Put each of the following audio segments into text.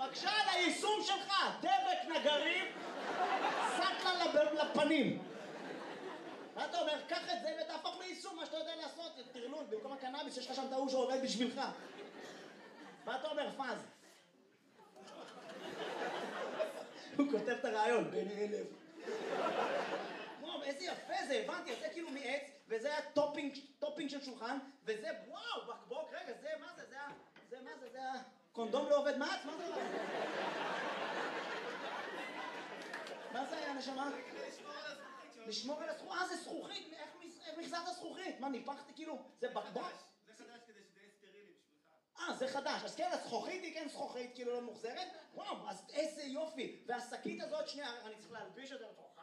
בבקשה, על היישום שלך, דבק נגרים, סטלה לפנים. מה אתה אומר? קח את זה ותהפוך ליישום, מה שאתה יודע לעשות, תרלול, במקום הקנאביס, יש לך שם טעו שעובד בשבילך. מה אתה אומר, פאז? הוא כותב את הרעיון, בין 1000. וואו, איזה יפה זה, הבנתי, זה כאילו מעץ, וזה היה טופינג של שולחן, וזה, וואו, בקבוק, רגע, זה, מה זה, זה מה זה, זה הקונדום לא עובד מעץ, מה זה? מה זה היה, נשמה? לשמור על הזכוכית, זה זכוכית, איך מחזרת זכוכית? מה, ניפחתי כאילו, זה בקבוק? זה חדש כדי שזה יהיה סטרילי בשבילך. זה חדש, אז כן, הזכוכית היא כן זכוכית, כאילו לא מוחזרת? וואו, אז איזה יופי, והשקית הזאת, שנייה, אני צריך להלביש את זה לתוכה.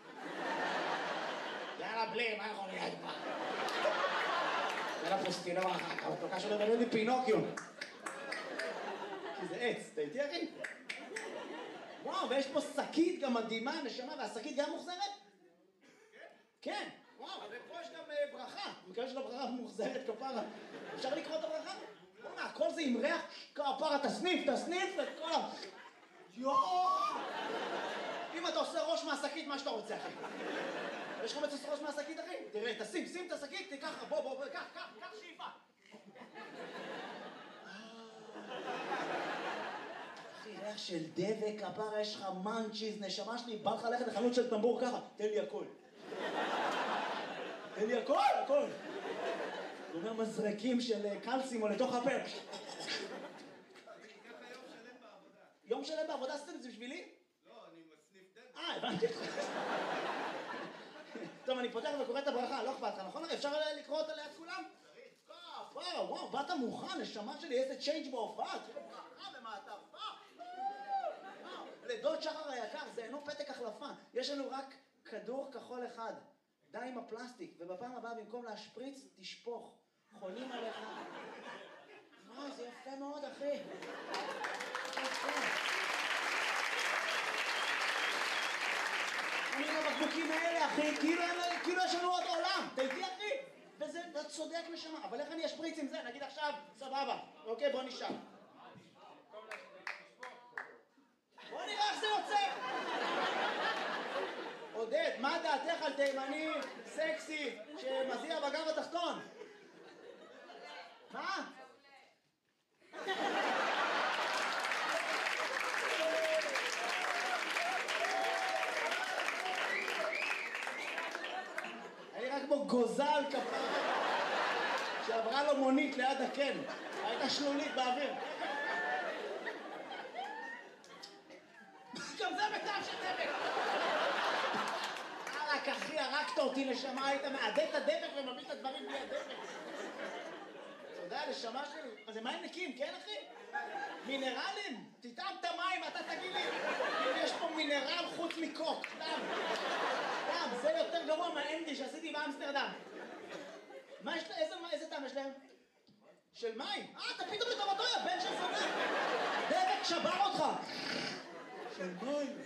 יאללה, בלי, מה יכול להיות בה? יאללה, פוסטינור אחר כך, תוקע שלו בלב לי פינוקיו. כי זה עץ, אתה איתי אחי? וואו, ויש פה שקית גם מדהימה, נשמה, והשקית גם מוחזרת? כן, וואו, ופה יש גם ברכה, מקווה של הברכה מוחזרת כפרה. אפשר לקרוא את הברכה? בוא'נה, הכל זה עם ריח כפרה, תסניף את כל ה... יואו! אם אתה עושה ראש מהשקית, מה שאתה רוצה, אחי? יש לך מצוס ראש מהשקית, אחי? תראה, שים את השקית, תיקח, בוא, קח שאיפה. אחי, ריח של דבק, כפרה, יש לך מנצ'יז, נשמה שלי, בא לך ללכת לחנות של טמבור ככה, תן לי הכל. תן לי הכל. הוא אומר מזרקים של קלסימו לתוך הפה. אני אקח יום שלם בעבודה. יום שלם בעבודה עשיתם את זה בשבילי? לא, אני מסניף דבק. הבנתי. טוב, אני פותח וקורא את הברכה, לא אכפת לך, נכון? אפשר לקרוא אותה ליד כולם? וואו, באת מוכן, נשמה שלי, איזה צ'יינג' בהופעה, תראה ברכה במעטפה. לדוד שחר היקר, זה אינו פתק החלפה, יש לנו רק כדור כחול אחד. די עם הפלסטיק, ובפעם הבאה במקום להשפריץ, תשפוך. חולים עליך. וואו, זה יפה מאוד, אחי. יפה. אני עם הבקבוקים האלה, אחי, כאילו יש לנו עוד עולם. אתה איתי, אחי? וזה, אתה צודק נשמה. אבל איך אני אשפריץ עם זה? נגיד עכשיו, סבבה. אוקיי, בוא נשאר. בוא נראה איך זה יוצא. עודד, מה דעתך על תימני סקסי שמזיע בגב התחתון? מה? אני רק כמו גוזל כפרה שעברה לו מונית ליד הקן, הייתה שלולית באוויר. גם זה בטעם של דבק. רק אחי, הרגת אותי נשמה, היית מעדד את הדבק ומביא את הדברים בלי הדבק. אתה יודע, נשמה שלי, זה מים נקיים, כן אחי? מינרלים? תטעם את המים, אתה תגיד לי, אם יש פה מינרל חוץ מקוק, דם, זה יותר גרוע מהאנדי שעשיתי באמסטרדם. מה יש להם? איזה טעם יש להם? של מים? אתה פתאום לטובתו, יא בן של זונה. דבק שבר אותך. של מים.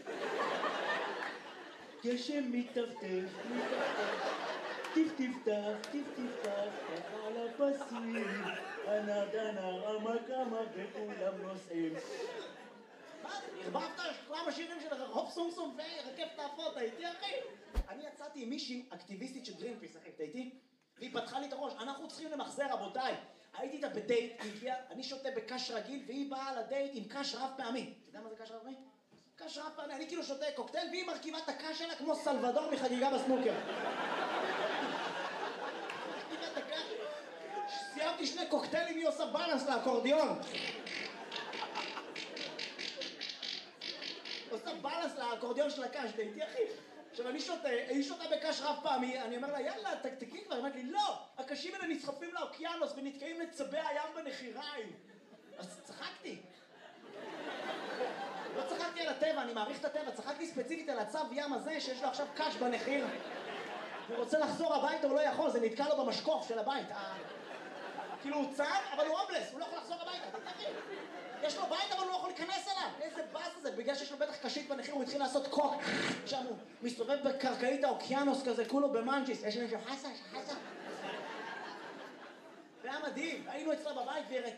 גשם מטפטף, טיפ-טיפ-טף, ככה על הפסים, הנר, עמק וכולם נוסעים. מה? הרבבת כמה שירים של רחוב סומסום ורכבת האפות, הייתי אחי? אני יצאתי עם מישהי אקטיביסטית של גרינפיס, אחי, הייתי? והיא פתחה לי את הראש, אנחנו צריכים למחזר, רבותיי. הייתי איתה בדייט, היא הגיעה, אני שותה בקש רגיל, והיא באה לדייט עם קש רב פעמי. אתה יודע מה זה קש רב פעמי? קש רב פעמי, אני כאילו שותה קוקטייל, והיא מרכיבה את הקש שלה כמו סלבדור מחגיגה בסנוקר. סיימתי 2 קוקטיילים, היא עושה בלנס לאקורדיון. עושה בלנס לאקורדיון של הקש, דייטי אחי. עכשיו אני שותה, היא שותה בקש רב פעמי, אני אומר לה יאללה תקתקי כבר, היא אומרת לי לא, הקשים האלה נסחפים לאוקיינוס ונתקעים לצבי הים בנחיריים. אז צחקתי. לא צחקתי על הטבע, אני מעריך את הטבע, צחקתי ספציפית על הצב ים הזה שיש לו עכשיו קש בנחיר. הוא רוצה לחזור הביתה, הוא לא יכול, זה נתקע לו במשקוף של הבית. כאילו הוא צב, אבל הוא הומלס, הוא לא יכול לחזור הביתה, תתחיל. יש לו בית, אבל הוא לא יכול להיכנס אליו. איזה באס זה, בגלל שיש לו בטח קשית בנחיר, הוא התחיל לעשות קוק. שם הוא מסתובב בקרקעית האוקיינוס כזה, כולו במנצ'יס. יש מישהו חסה. והיה מדהים, היינו אצלה בבית והראיתי.